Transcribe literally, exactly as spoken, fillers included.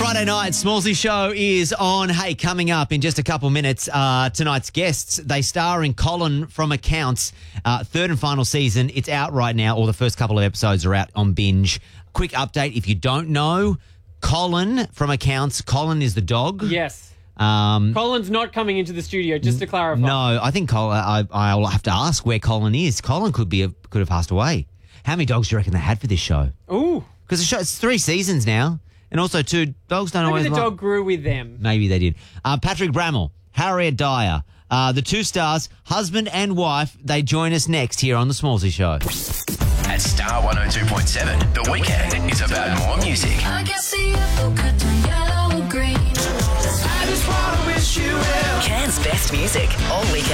Friday night, Smallsy Show is on. Hey, coming up in just a couple minutes, uh, tonight's guests, they star in Colin from Accounts, uh, third and final season. It's out right now, or the first couple of episodes are out on Binge. Quick update, if you don't know, Colin from Accounts, Colin is the dog. Yes. Um, Colin's not coming into the studio, just to clarify. no, I think Colin, I, I'll have to ask where Colin is. Colin could be a, could have passed away. How many dogs do you reckon they had for this show? Ooh. Because the show, it's three seasons now. And also, two dogs don't Maybe always the like- dog grew with them. Maybe they did. Uh, Patrick Brammall, Harriet Dyer, uh, the two stars, husband and wife, they join us next here on The Smallsy Show. At Star one oh two point seven, the weekend is about more music. I guess the apple cut to yellow or green. I just want to wish you well. Can's best music all weekend.